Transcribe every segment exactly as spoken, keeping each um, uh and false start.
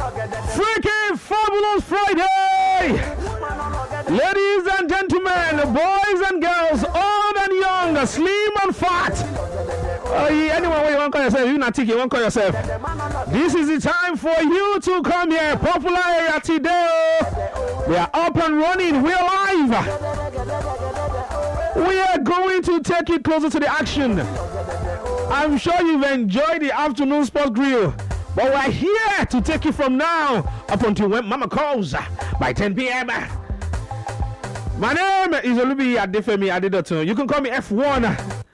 Freaking Fabulous Friday! Ladies and gentlemen, boys and girls, old and young, slim and fat. Uh, anyone you want to call yourself, you not you want to call yourself. This is the time for you to come here. Popular area today. We are up and running. We are live. We are going to take you closer to the action. I'm sure you've enjoyed the afternoon sports grill. But we're here to take you from now up until when Mama calls by ten p.m. My name is Olubi Adefemi Adedoton. You can call me F one.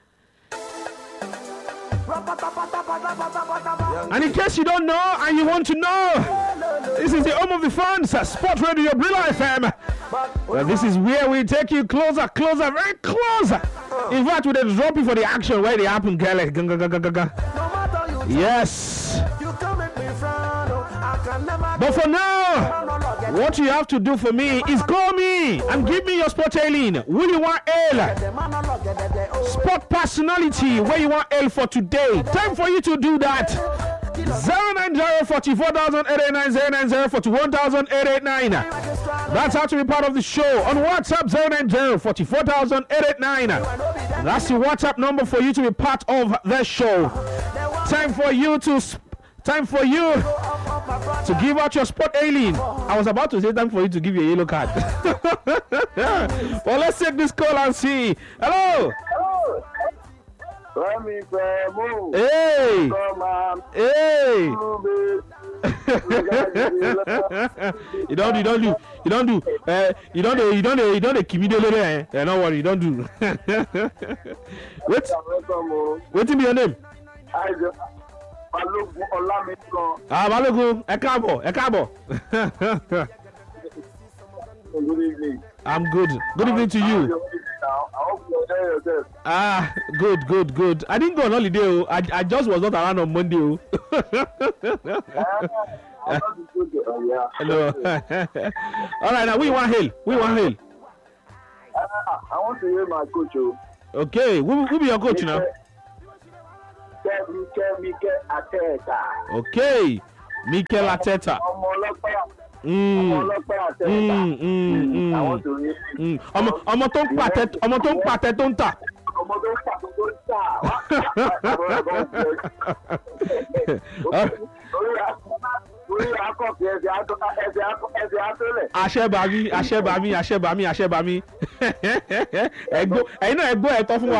And in case you don't know and you want to know, this is the home of the fans, Sport Radio Brilla F M. Well, this is where we take you closer, closer, very closer. In fact, we just drop you for the action where they happen, girl. Yes. But for now, what you have to do for me is call me and give me your sport ailing. Will you want ale? Sport personality, where you want ale for today. Time for you to do that. zero nine zero four four eight eight nine zero nine zero four one eight eight nine. That's how to be part of the show. On WhatsApp, zero nine zero four four eight eight nine. That's the WhatsApp number for you to be part of the show. Time for you to time for you to give out your sport ailing. I was about to say time for you to give you a yellow card. Well, let's take this call and see. Hello. Hey. Hey. you don't do, you don't do, you don't do, uh, you don't do, you don't do, you don't do, Kimidele, eh? Uh, don't worry, you don't do. What? What be your name? Ah, Balogun, ẹ káàbọ̀, ẹ káàbọ̀. Good evening. I'm good. Good evening to you. I hope you enjoy yourself. Ah, good, good, good. I didn't go on holiday. Oh. I, I just was not around on Monday. Oh. Hello. All right, now we want hail. We want hail. Uh, I want to hear my coach. Oh. Okay, who who be your coach now? Mikel Mikel Arteta. Okay, Mikel Arteta. Mm. Mm, mm, mm. I want to hear. Mm. Ọmọ ọmọ tó ń pàtẹ ọmọ tó ń pàtẹ tó ń tà. Ọmọ tó ń pàtẹ tó ń tà. Àṣẹbàmí àṣẹbàmí àṣẹbàmí àṣẹbàmí. Ẹ̀gbọ́n ẹ̀yin náà ẹ̀gbọ́n ẹ̀tọ́ fún wa.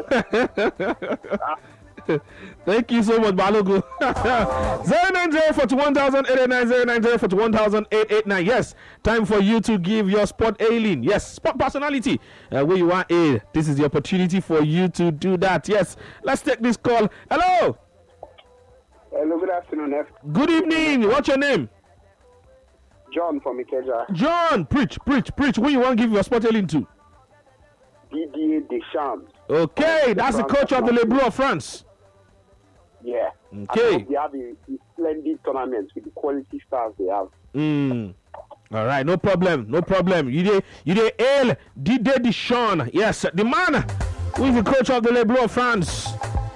Thank you so much, Balogun. zero nine zero four one thousand eight eight nine zero nine zero four one thousand eight eight nine. Yes, time for you to give your sport ailing. Yes, sport personality. Uh, where you want aid. This is the opportunity for you to do that. Yes, let's take this call. Hello. Hello, good afternoon, F. Good evening. What's your name? John from Ikeja. John, preach, preach, preach. Who you want to give your sport ailing to? Didier Deschamps. Okay, that's the coach of the Le Bleu of France. Yeah. Okay. They have a, a splendid tournament with the quality stars they have. Mm. All right, no problem, no problem. You did, you did hail Didier Deschamps. Yes, the man who is the coach of the Le Bleu of France.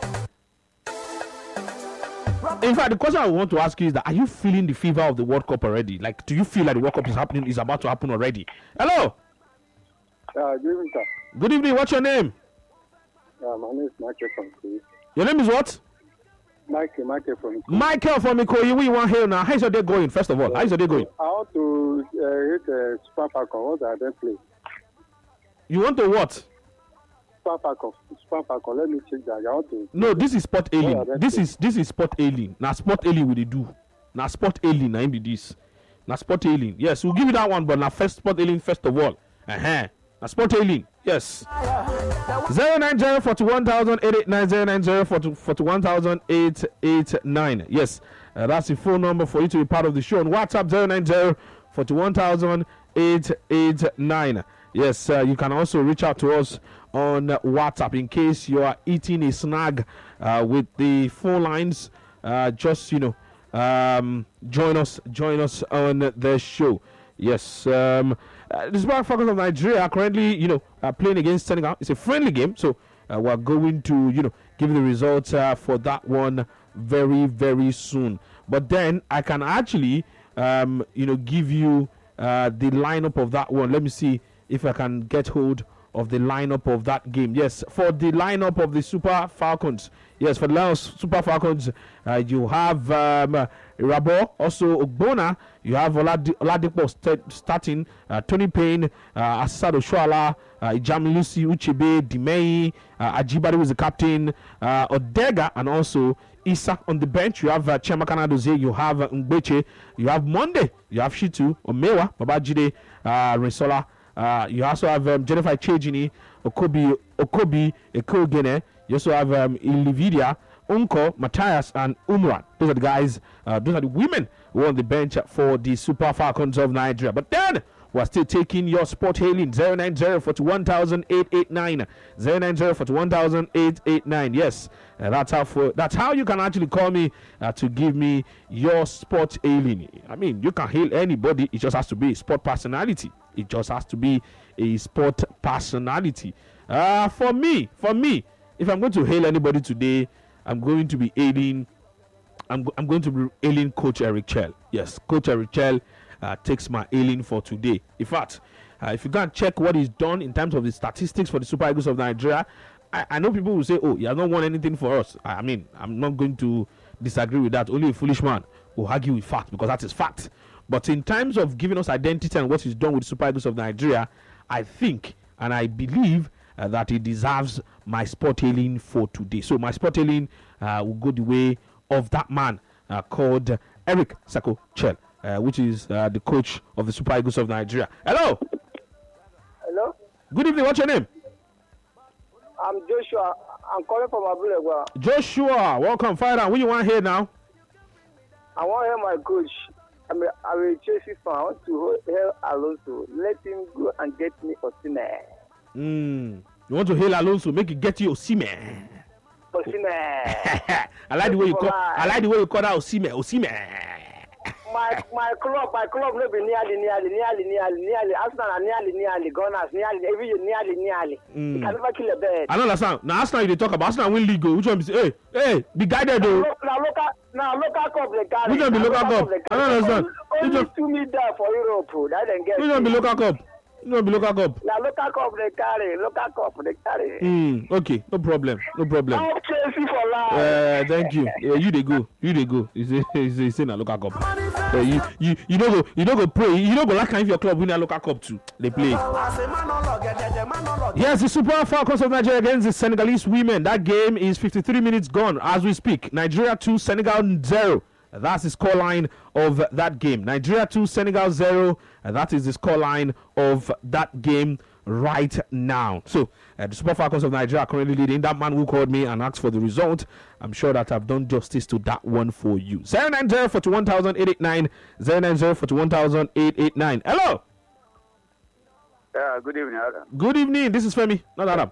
In fact, the question I want to ask you is that: are you feeling the fever of the World Cup already? Like, do you feel like the World Cup is happening? Is about to happen already? Hello. Uh, good evening, sir. Good evening. What's your name? Uh, my name is Michael from Ikoyi. Your name is what? Michael, Michael from Ikoyi. Michael from Ikoyi. We want here now. How's your day going? First of all, how's your day going? I want to uh, hit uh, Super Falcon. What are they playing? You want to what? Super Falcon. Super Falcon. Let me check that. I want to. No, this is sport alien. Oh, This it. is this is sport alien. Now sport alien will they do? Now sport alien. Now be this. Now sport alien. Yes, we'll give you that one. But now first sport alien first of all. Uh huh. Now sport alien. Yes. Zero nine zero forty one thousand eight eight nine zero nine zero forty forty one thousand eight eight nine. Yes, uh, that's the phone number for you to be part of the show. On WhatsApp zero nine zero forty one thousand eight eight nine. Yes, uh, you can also reach out to us on uh, WhatsApp in case you are eating a snack uh, with the phone lines. Uh, just you know, um, join us, join us on the show. Yes, um, uh, the Super Falcons of Nigeria are currently, you know, uh, playing against Senegal. It's a friendly game, so uh, we're going to, you know, give the results uh, for that one very, very soon. But then I can actually um, you know, give you uh, the lineup of that one. Let me see if I can get hold of the lineup of that game. Yes, for the lineup of the Super Falcons. Yes, for the lineup of Super Falcons, uh, you have um, Rabo, also Ogbona. You have Oladi- Oladipo st- starting, uh, Tony Payne, uh, Asad Oshuala, uh, Ijam Lucy Uchebe, Dimei, uh, Ajibade was the captain, uh, Odega, and also Isak on the bench. You have uh, Chema Kanadoze, you have uh, Ngbeche, you have Monday, you have Shitu, Omewa, Babajide, uh, Resola. Uh, you also have um, Jennifer Chejini, Okobi, Okobi, Ekogene. You also have um, Ilividia, Unko, Matthias, and Umran. Those are the guys, uh, those are the women who are on the bench for the Super Falcons of Nigeria. But then, we're still taking your sport hailing zero nine zero four one thousand eight eight nine zero nine zero four one thousand eight eight nine. Yes, uh, that's how for that's how you can actually call me uh, to give me your sport hailing. I mean, you can hail anybody. It just has to be a sport personality. It just has to be a sport personality. Uh, for me, for me, if I'm going to hail anybody today, I'm going to be hailing. I'm I'm going to be hailing Coach Eric Chell. Yes, Coach Eric Chell. Uh, takes my ailing for today. In fact, uh, if you go and check what he's done in terms of the statistics for the Super Eagles of Nigeria, I, I know people will say, oh, he has not won anything for us. I, I mean, I'm not going to disagree with that. Only a foolish man will argue with fact, because that is fact. But in terms of giving us identity and what he's done with the Super Eagles of Nigeria, I think and I believe uh, that he deserves my sport hailing for today. So my sport hailing uh, will go the way of that man uh, called Eric Sako Chell. Uh, which is uh, the coach of the Super Eagles of Nigeria. Hello. Hello. Good evening. What's your name? I'm Joshua. I'm calling from Abulegwa. Joshua, welcome. Fire down. What you want here now? I want to hear my coach. I'm a, I'm a Chelsea fan. I want to hear Alonso. Let him go and get me Osimhen. Mm. You want to hail Alonso? Make it get you Osimhen. Osimhen. I like the way you call. I like the way you call that Osimhen. Osimhen. My my club, my club will be nearly, nearly, nearly, nearly, nearly. Arsenal are nearly, nearly. Gunners nearly, every year nearly, nearly. Mm. You can never kill a bird. I don't understand. Now Arsenal, they talk about Arsenal win league. Which one be say, hey, hey, be guided though. Now local, now local cup they carry. Which one be local cup? I don't understand. Only, only two meter for Europe. That then get. Which one be local cup? No, be local cup. Now local cup they carry. Local cup they carry. Mm, okay, no problem, no problem. I'm Chelsea for life. Uh, thank you. Yeah, you they go, you they go. You say, you say, na local cup. Uh, you, you, you don't go, you don't go pray. You don't go like if your club win a local cup too. They play. Yes, the Super Falcons of Nigeria against the Senegalese women. That game is fifty-three minutes gone as we speak. Nigeria two, Senegal zero. That's the scoreline of that game. Nigeria two, Senegal zero. And that is the scoreline of that game right now. So, uh, the Super Falcons of Nigeria are currently leading. That man who called me and asked for the result, I'm sure that I've done justice to that one for you. zero nine zero four one eight eight nine. zero nine zero four one eight eight nine. Hello. Yeah, good evening, Adam. Good evening. This is Femi, not Adam.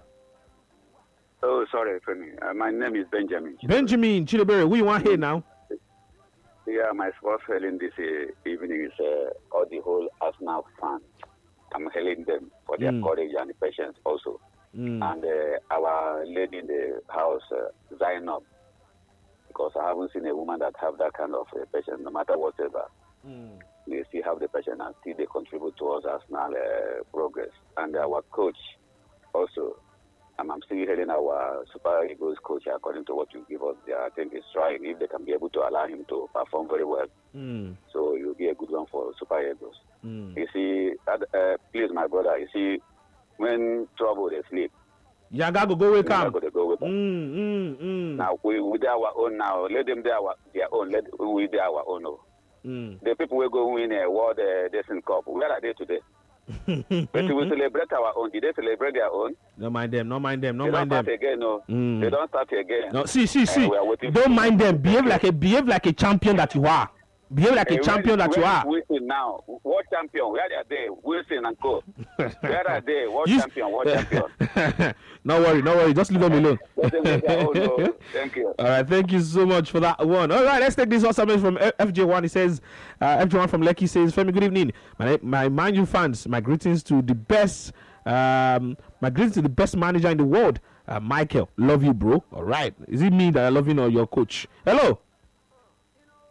Oh, sorry, Femi. Uh, my name is Benjamin. Benjamin Chidebere. Who you want here now? Yeah, my sports hailing this uh, evening is uh, all the whole Arsenal fans. I'm hailing them for their mm. courage and patience also. Mm. And uh, our lady in the house, uh, Zainab, because I haven't seen a woman that have that kind of uh, patience, no matter whatever. Mm. They still have the patience and still they contribute towards Arsenal uh, progress. And our coach also. Um, I'm still hearing our Super Eagles coach, according to what you give us there. I think he's trying if they can be able to allow him to perform very well. Mm. So it will be a good one for Super Eagles. Mm. You see, uh, please, my brother, you see, when trouble they sleep. Yeah, go go wake up. Go go wake up. Mm, mm, mm. Now we we do our own now. Let them do our their own. Let we do our own. Oh. Mm. The people will go win a World uh, Destined Cup. Where are they today? But we celebrate our own. Did they celebrate their own? Don't mind them. Don't mind them. Don't they mind don't them. Start again, no. Mm. They don't start again. No, see, see, see. Uh, don't mind them. Behave like a behave like a champion that you are. Behave like hey, a champion where, that you where are. Wilson now. What champion? Where are they? Wilson and Co. Where are they? What you, champion? What champion? No worry, no worry. Just leave them alone. Let them get their own, no. Thank you. All right, thank you so much for that one. All right, let's take this also from F J one. He says, uh, F J one from Lekki says, Femi, good evening. My, my mind you fans, my greetings to the best, um, my greetings to the best manager in the world, uh, Michael. Love you, bro. All right. Is it me that I love you or your coach? Hello.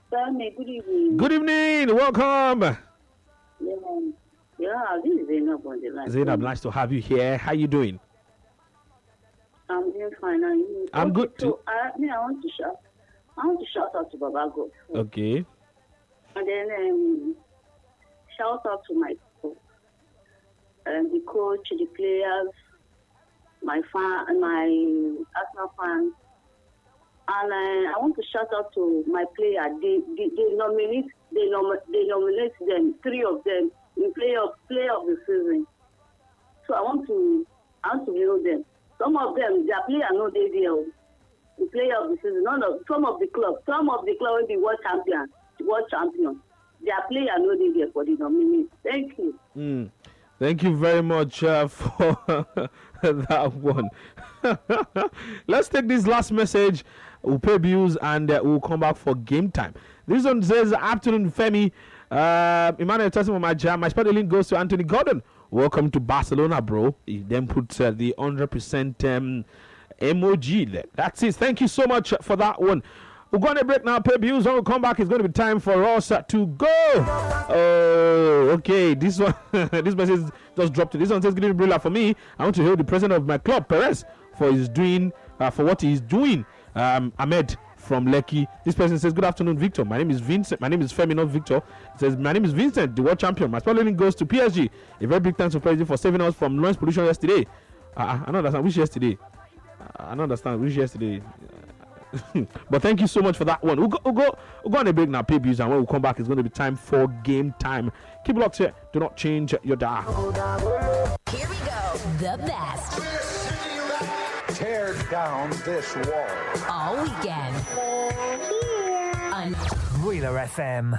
Sammy, good evening. Good evening. Welcome. Yeah, yeah, this is Zainab on the line. Zainab, nice to have you here. How you doing? I'm doing fine. Are you? I'm okay, good so too. I, me, I want to shout. I want to shout out to Baba God. Okay. And then um, shout out to my coach, um, the coach, the players, my fan, my Arsenal fans. And uh, I want to shout out to my player. They they, they nominate they, nom- they nominate them, three of them, in player of player of the season. So I want to I want to know them. Some of them, their player no they there. The player of the season, none of some of the club, some of the club will be world champion, world champion. Their player no they there for the nominee. Thank you. Mm. Thank you very much uh, for that one. Let's take this last message. We'll pay bills and uh, we'll come back for game time. This one says, afternoon, Femi. Uh, Emmanuel Tassim on my jam. My spot link goes to Anthony Gordon. Welcome to Barcelona, bro. He then puts uh, the one hundred percent um, emoji there. That's it. Thank you so much for that one. We're going to break now, pay bills. When we come back, it's going to be time for us uh, to go. Oh, okay. This one, this message just dropped. This one says, good evening, for me. I want to hail the president of my club, Perez, for his doing, uh, for what he's doing. Um, Ahmed from Lekki. This person says, good afternoon, Victor. My name is Vincent. My name is Femi, not Victor. It says, my name is Vincent, the world champion. My spelling link goes to P S G. A very big thanks to President for saving us from noise pollution yesterday. Uh, I don't understand which yesterday. Uh, I don't understand which yesterday. But thank you so much for that one. We'll go, we'll go, we'll go on a break now, pay bills, and when we come back, it's going to be time for game time. Keep it locked here. Do not change your dial. Here we go. The best. Tear down this wall. All weekend. On Wheeler F M.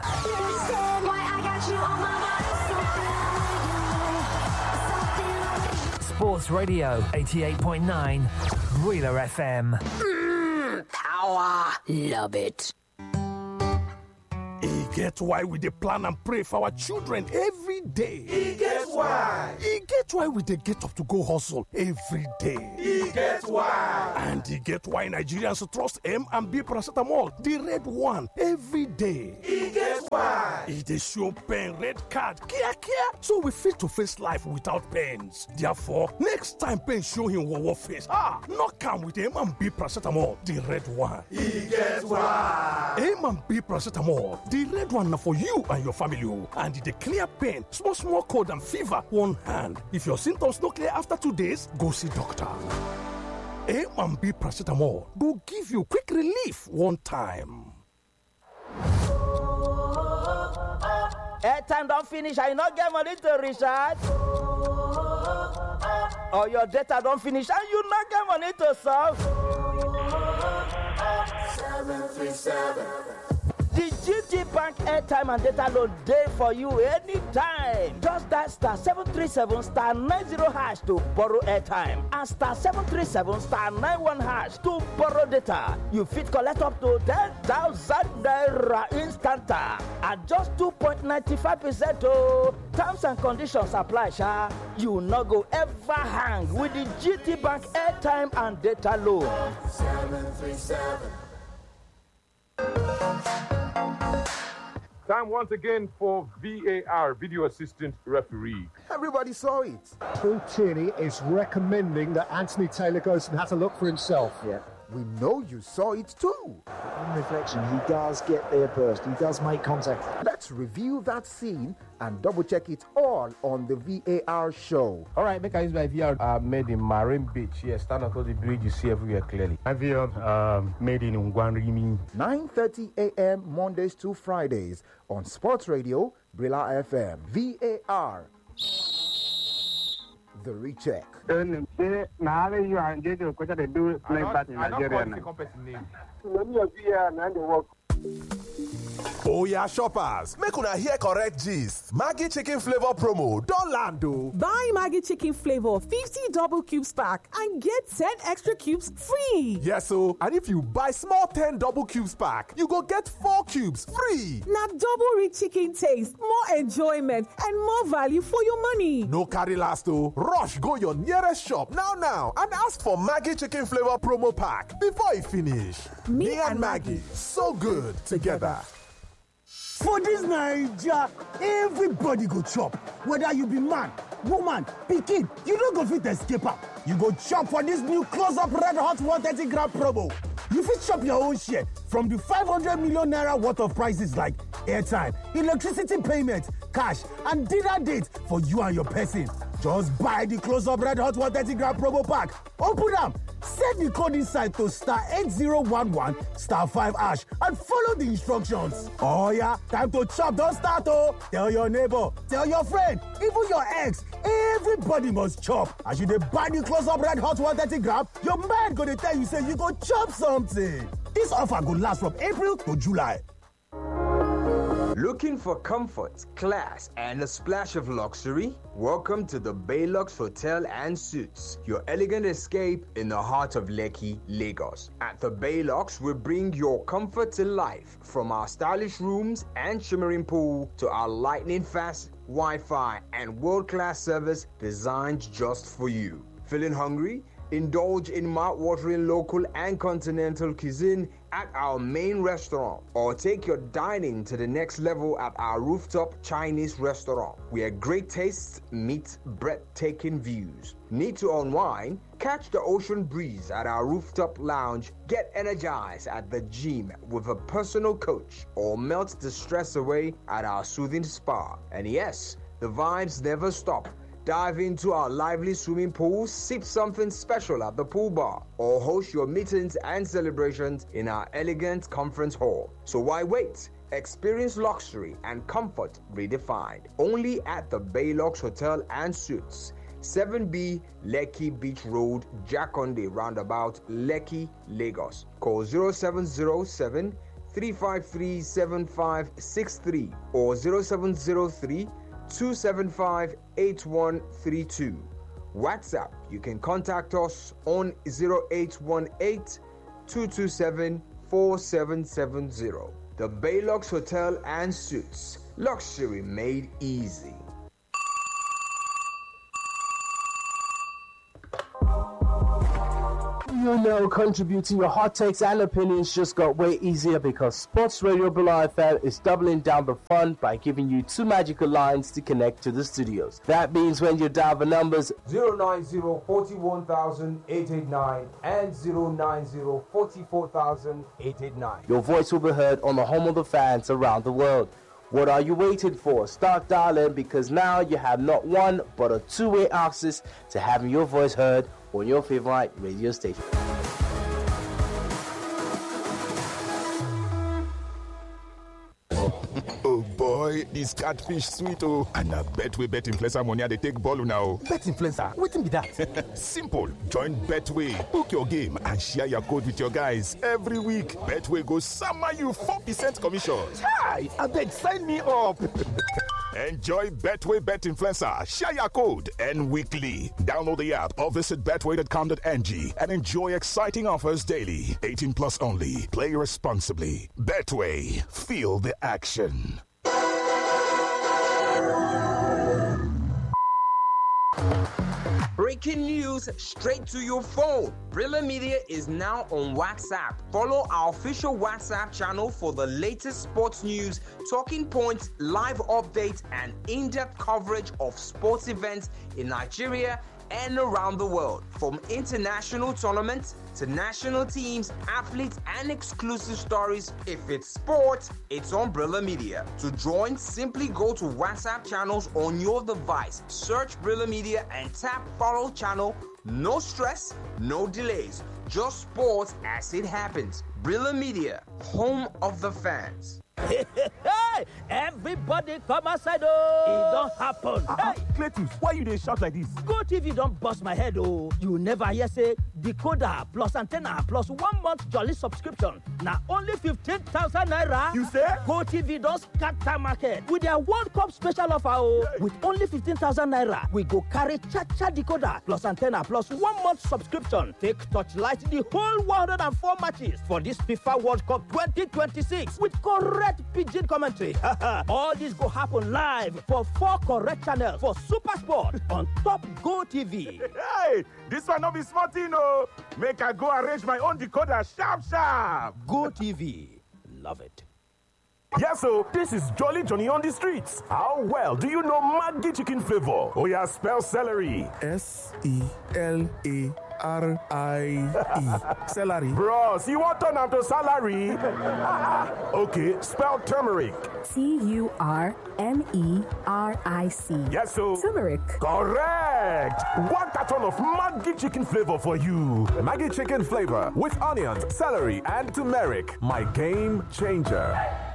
Sports Radio eighty-eight point nine. Wheeler F M. mm, power. Love it. E get why we dey plan and pray for our children every day. E get why. E get why we dey get up to go hustle every day. E get why. And e get why Nigerians trust M and B paracetamol, the red one, every day. E get why. E dey show pain red card kia kia, so we fit to face life without pains. Therefore, next time pain show him wawa face, ah, knock am with M and B paracetamol, the red one. E get why. M and B paracetamol. The red one na for you and your family, and it dey clear pain, small small cold and fever one hand. If your symptoms no clear after two days, go see doctor. A and B paracetamol go give you quick relief one time. Airtime don't finish, I not get money to recharge. Or your data don't finish and you not get money to solve. seven three seven. The G T Bank airtime and data load day for you anytime. Just dial star seven three seven star nine zero hash to borrow airtime and star seven three seven star nine one hash to borrow data. You fit collect up to ten thousand naira instant at just two point nine five percent. Oh, terms and conditions apply, sha. You no go ever hang with the G T Bank airtime and data load. seven three seven. Time once again for V A R, Video Assistant Referee. Everybody saw it. Paul Tierney is recommending that Anthony Taylor goes and has a look for himself. Yeah, we know you saw it too. On reflection, he does get there first. He does make contact. Let's review that scene and double check it all on the V A R show. All right, make I use my V R uh, made in Marine Beach. Yes, stand across the bridge, you see everywhere clearly. My V R um, made in Ngwanrimi. nine thirty a.m. Mondays to Fridays on Sports Radio, Brilla F M. V A R. The recheck. Oh yeah, shoppers, make una hear correct gist. Maggie chicken flavor promo don land o. Buy Maggie chicken flavor fifty double cubes pack and get ten extra cubes free. Yes o, and if you buy small ten double cubes pack, you go get four cubes free. Na double rich chicken taste, more enjoyment and more value for your money. No carry last o. Rush go your nearest shop now now and ask for Maggie chicken flavor promo pack before e finish. Me, Me and Maggie, so good together. For this Naija, everybody go chop. Whether you be man, woman, pikin, you no go fit escape am. You go chop for this new close-up red hot one thirty gram promo. You fit chop your own share from the five hundred million naira worth of prices like airtime, electricity payment, cash, and dinner date for you and your person. Just buy the close-up red hot one thirty gram promo pack. Open am, set the code inside to star eight zero one one star five hash and follow the instructions. Oh yeah, time to chop, don't start oh. Tell your neighbor, tell your friend, even your ex, everybody must chop. As you dey buy the close-up red hot one thirty gram, your mind go dey tell you say you go chop something. This offer go last from April to July. Looking for comfort, class, and a splash of luxury? Welcome to the Baylux Hotel and Suites, your elegant escape in the heart of Lekki, Lagos. At the Baylux, we bring your comfort to life, from our stylish rooms and shimmering pool to our lightning-fast Wi-Fi and world-class service designed just for you. Feeling hungry? Indulge in mouth-watering local and continental cuisine at our main restaurant, or take your dining to the next level at our rooftop Chinese restaurant, where great tastes meet breathtaking views. Need to unwind? Catch the ocean breeze at our rooftop lounge, get energized at the gym with a personal coach, or melt the stress away at our soothing spa. And yes, the vibes never stop. Dive into our lively swimming pool, sip something special at the pool bar, or host your meetings and celebrations in our elegant conference hall. So why wait? Experience luxury and comfort redefined. Only at the Baylux Hotel and Suites, seven B Lekki Beach Road, Jakonde Roundabout, Lekki, Lagos. Call zero seven zero seven, three five three, seven five six three or zero seven zero three, two seven five, eight one three two. WhatsApp, you can contact us on zero eight one eight, two two seven, four seven seven zero. The Baylux Hotel and Suites, luxury made easy. You know, contributing your hot takes and opinions just got way easier because Sports Radio Brila F M is doubling down the fun by giving you two magical lines to connect to the studios. That means when you dial the numbers zero nine zero, four one thousand, eight eight nine and zero nine zero, four four thousand, eight eight nine, your voice will be heard on the home of the fans around the world. What are you waiting for? Start dialing, because now you have not one but a two-way access to having your voice heard on your favorite radio station. Oh boy, this catfish sweet oh. And I bet we bet influencer money they take ball now. Bet influencer, wetin be that? Simple. Join Betway, book your game and share your code with your guys every week. Betway goes summer you four percent commission. Hi, abeg sign me up. Enjoy Betway Bet Influencer. Share your code and weekly. Download the app or visit betway dot com dot n g and enjoy exciting offers daily. eighteen plus only. Play responsibly. Betway. Feel the action. Breaking news straight to your phone. Brila Media is now on WhatsApp. Follow our official WhatsApp channel for the latest sports news, talking points, live updates, and in-depth coverage of sports events in Nigeria and around the world. From international tournaments to national teams, athletes, and exclusive stories. If it's sports, it's on Brila Media. To join, simply go to WhatsApp channels on your device. Search Brila Media and tap follow channel. No stress, no delays. Just sports as it happens. Brila Media, home of the fans. Hey, everybody come outside, oh! It don't happen. Uh-uh. Hey, Cletus, why you dey shout like this? Go T V don't bust my head, oh! You never hear say decoder plus antenna plus one month jolly subscription. Now only fifteen thousand naira. You say? Go T V don't scatter market with their World Cup special offer, oh! Hey. With only fifteen thousand naira, we go carry cha-cha decoder plus antenna plus one month subscription. Take torchlight the whole one hundred four matches for this FIFA World Cup twenty twenty-six with correct pidgin commentary. All this go happen live for four correct channels for Super Sport on Top Go T V. Hey, this one not be smart, you know. Make I go arrange my own decoder sharp, sharp. Go T V. Love it. Yes, so this is Jolly Johnny on the streets. How well do you know Maggi chicken flavor? Oh yeah, spell celery. S E L A R I E. Celery. Bros, you want turn to salary? Okay, spell turmeric. T U R M E R I C. Yes, so. Turmeric. Correct. One carton of Maggi chicken flavor for you. Maggi chicken flavor with onions, celery, and turmeric. My game changer.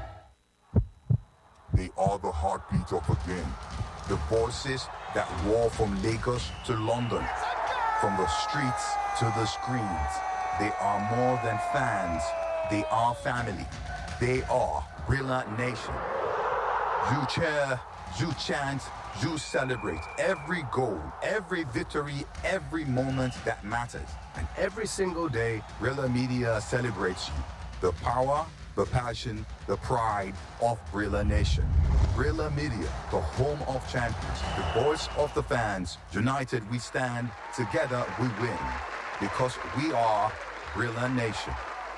They are the heartbeat of a game. The voices that roar from Lagos to London. From the streets to the screens. They are more than fans. They are family. They are Brilla Nation. You cheer, you chant, you celebrate every goal, every victory, every moment that matters. And every single day, Brilla Media celebrates you. The power, the passion, the pride of Brilla Nation. Brilla Media, the home of champions, the voice of the fans. United we stand, together we win. Because we are Brilla Nation.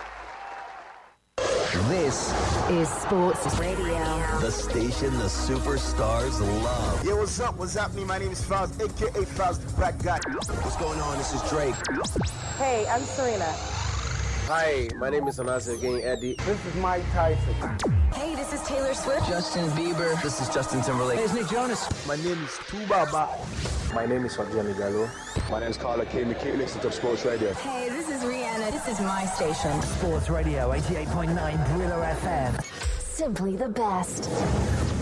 This is Sports Radio. The station the superstars love. Yo, what's up? What's happening? My name is Faust, a k a. Faust the Black Guy. What's going on? This is Drake. Hey, I'm Serena. Hi, my name is Anasa again, Eddie. This is Mike Tyson. Hey, this is Taylor Swift. Justin Bieber. This is Justin Timberlake. Hey, it's Nick Jonas. My name is Tubaba. My name is Fabian Gallo. My name is Carla King. Keep listening to Sports Radio. Hey, this is Rihanna. This is my station. Sports Radio eighty-eight point nine Brilla F M. Simply the best.